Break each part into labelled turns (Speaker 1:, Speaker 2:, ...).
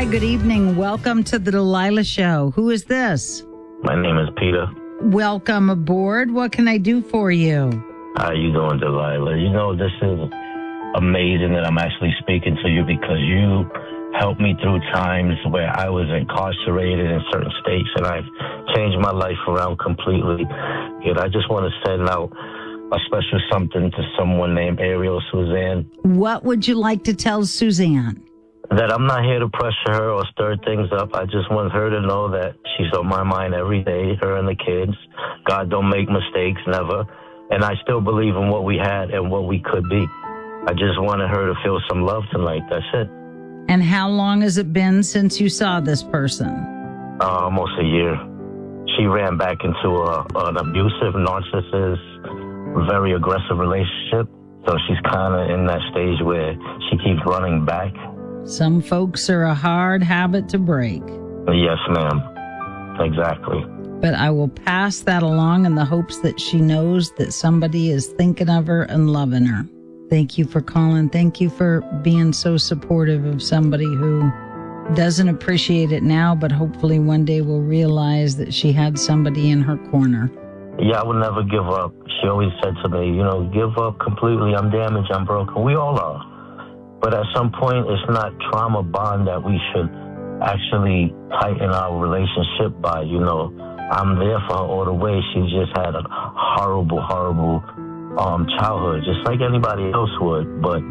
Speaker 1: good evening. Welcome to the Delilah Show. Who is this?
Speaker 2: My name is Peter.
Speaker 1: Welcome aboard. What can I do for you?
Speaker 2: How you doing, Delilah? You know, this is amazing that I'm actually speaking to you because you helped me through times where I was incarcerated in certain states, and I've changed my life around completely. And I just want to send out a special something to someone named Ariel Suzanne.
Speaker 1: What would you like to tell Suzanne?
Speaker 2: That I'm not here to pressure her or stir things up. I just want her to know that she's on my mind every day, her and the kids. God don't make mistakes, never. And I still believe in what we had and what we could be. I just wanted her to feel some love tonight. That's it.
Speaker 1: And how long has it been since you saw this person?
Speaker 2: Almost a year. She ran back into an abusive, narcissist, very aggressive relationship. So she's kind of in that stage where she keeps running back.
Speaker 1: Some folks are a hard habit to break.
Speaker 2: Yes, ma'am. Exactly.
Speaker 1: But I will pass that along in the hopes that she knows that somebody is thinking of her and loving her. Thank you for calling. Thank you for being so supportive of somebody who doesn't appreciate it now, but hopefully one day will realize that she had somebody in her corner.
Speaker 2: Yeah, I would never give up. She always said to me, give up completely. I'm damaged. I'm broken. We all are. But at some point, it's not trauma bond that we should actually tighten our relationship by, I'm there for her all the way. She just had a horrible, horrible childhood, just like anybody else would. But,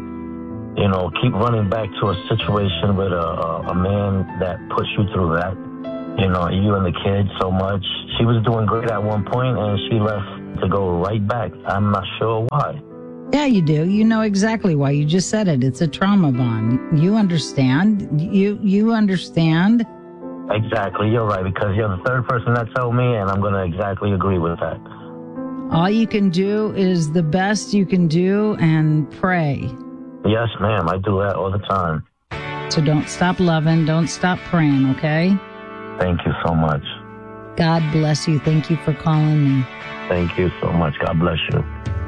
Speaker 2: keep running back to a situation with a man that puts you through that, you and the kids so much. She was doing great at one point, and she left to go right back. I'm not sure why.
Speaker 1: Yeah, you do. You know exactly why. You just said it. It's a trauma bond. You understand. You understand.
Speaker 2: Exactly. You're right, because you're the third person that told me, and I'm going to exactly agree with that.
Speaker 1: All you can do is the best you can do and pray.
Speaker 2: Yes, ma'am. I do that all the time.
Speaker 1: So don't stop loving. Don't stop praying, okay?
Speaker 2: Thank you so much.
Speaker 1: God bless you. Thank you for calling me.
Speaker 2: Thank you so much. God bless you.